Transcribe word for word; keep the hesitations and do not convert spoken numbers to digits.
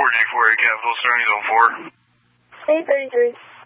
four G four eight Cat full start, he's on four. eight thirty-three.